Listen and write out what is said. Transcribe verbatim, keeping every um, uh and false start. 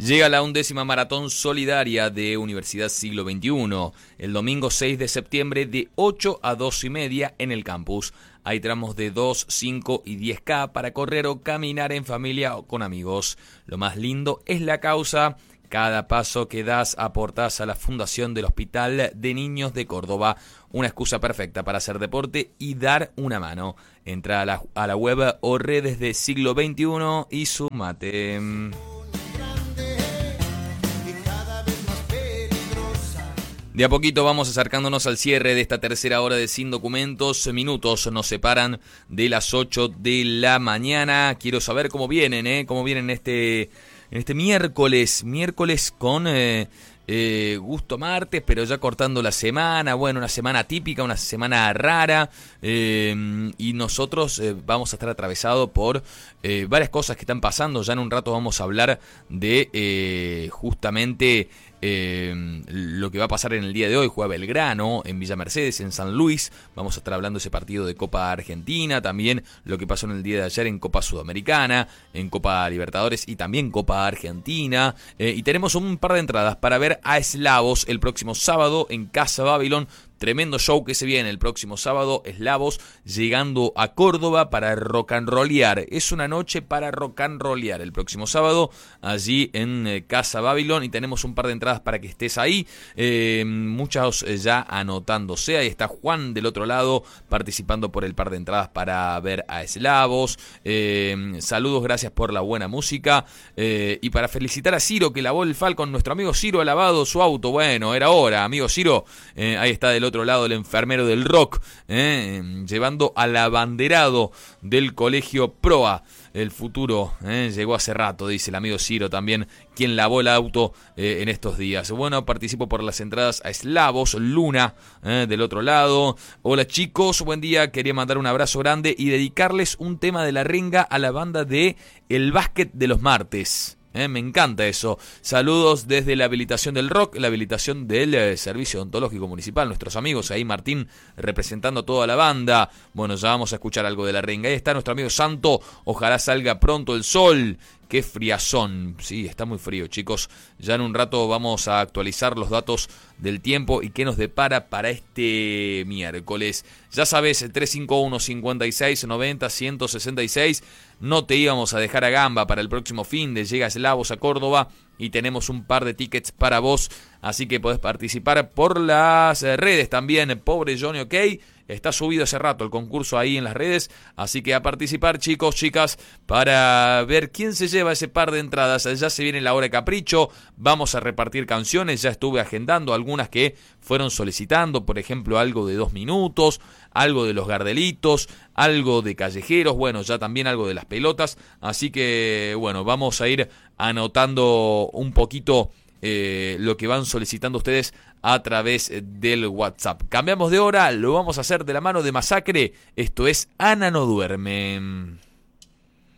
Llega la undécima maratón solidaria de Universidad Siglo veintiuno, el domingo seis de septiembre de ocho a dos y media en el campus. Hay tramos de dos, cinco y diez K para correr o caminar en familia o con amigos. Lo más lindo es la causa. Cada paso que das aportás a la Fundación del Hospital de Niños de Córdoba. Una excusa perfecta para hacer deporte y dar una mano. Entra a la, a la web o redes de Siglo veintiuno y sumate. De a poquito vamos acercándonos al cierre de esta tercera hora de Sin Documentos. Minutos nos separan de las ocho de la mañana. Quiero saber cómo vienen, ¿eh? Cómo vienen este, en este miércoles. Miércoles con eh, eh, gusto martes, pero ya cortando la semana. Bueno, una semana típica, una semana rara. Eh, y nosotros eh, vamos a estar atravesados por eh, varias cosas que están pasando. Ya en un rato vamos a hablar de eh, justamente... Eh, lo que va a pasar en el día de hoy. Juega Belgrano en Villa Mercedes, en San Luis. Vamos a estar hablando de ese partido de Copa Argentina. También lo que pasó en el día de ayer en Copa Sudamericana, en Copa Libertadores y también Copa Argentina. Eh, y tenemos un par de entradas para ver a Eslavos el próximo sábado en Casa Babylon. Tremendo show que se viene el próximo sábado. Eslavos llegando a Córdoba para rock and rollear. Es una noche para rock and rollear el próximo sábado allí en eh, Casa Babylon. Y tenemos un par de entradas para que estés ahí. Eh, muchos eh, ya anotándose. Ahí está Juan del otro lado participando por el par de entradas para ver a Eslavos. Eh, saludos, gracias por la buena música. Eh, y para felicitar a Ciro que lavó el Falcon. Nuestro amigo Ciro ha lavado su auto. Bueno, era hora, amigo Ciro. Eh, ahí está del otro lado el enfermero del rock, eh, llevando al abanderado del colegio Proa. El futuro eh, llegó hace rato, dice el amigo Ciro también, quien lavó el auto eh, en estos días. Bueno, participo por las entradas a Eslavos, Luna, eh, del otro lado. Hola chicos, buen día, quería mandar un abrazo grande y dedicarles un tema de la renga a la banda de El Básquet de los Martes. Eh, me encanta eso. Saludos desde la habilitación del rock, la habilitación del eh, Servicio Odontológico Municipal. Nuestros amigos ahí, Martín, representando a toda la banda. Bueno, ya vamos a escuchar algo de la renga. Ahí está nuestro amigo Santo. Ojalá salga pronto el sol. Qué friazón. Sí, está muy frío, chicos. Ya en un rato vamos a actualizar los datos del tiempo y qué nos depara para este miércoles. Ya sabes, tres cinco uno, cinco seis, nueve cero, uno seis seis. No te íbamos a dejar a gamba para el próximo fin de Llega Eslavos a Córdoba y tenemos un par de tickets para vos. Así que podés participar por las redes también. Pobre Johnny, ok. Está subido hace rato el concurso ahí en las redes. Así que a participar, chicos, chicas, para ver quién se lleva ese par de entradas. Ya se viene la hora de capricho. Vamos a repartir canciones. Ya estuve agendando algunas que fueron solicitando. Por ejemplo, algo de dos minutos. Algo de los Gardelitos. Algo de Callejeros. Bueno, ya también algo de las pelotas. Así que, bueno, vamos a ir anotando un poquito Eh, lo que van solicitando ustedes a través del WhatsApp. Cambiamos de hora, lo vamos a hacer de la mano de Masacre. Esto es Ana no duerme.